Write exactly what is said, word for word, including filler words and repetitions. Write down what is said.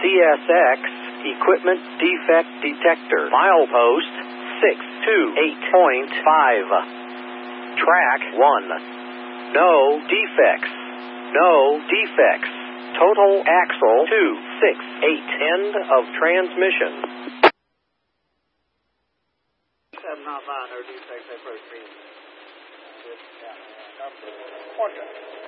S X Equipment Defect Detector. Milepost six two eight point five. Track one. No defects. No defects. Total axle two six eight. End of transmission. Seven not five, no defects at first beam. Number one.